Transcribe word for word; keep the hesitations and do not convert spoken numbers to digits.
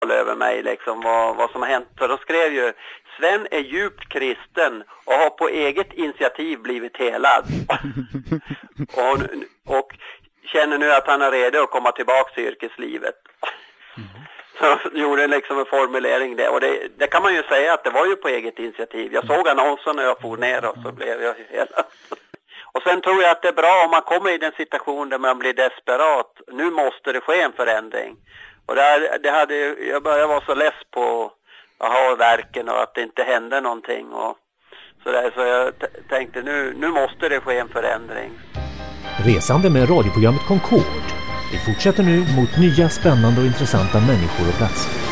fall över mig liksom vad, vad som har hänt. För då skrev ju Sven är djupt kristen och har på eget initiativ blivit helad. och, och känner nu att han är redo att komma tillbaka till yrkeslivet. Mm. Så gjorde liksom en formulering där. Och det, det kan man ju säga att det var ju på eget initiativ. Jag såg annonsen när jag for ner och så blev jag helad. Och sen tror jag att det är bra om man kommer i den situation där man blir desperat. Nu måste det ske en förändring. Och det, det hade, jag började vara så less på att ha verken och att det inte hände någonting. Och så, där, så jag t- tänkte nu, nu måste det ske en förändring. Resande med radioprogrammet Concord. Vi fortsätter nu mot nya spännande och intressanta människor och platser.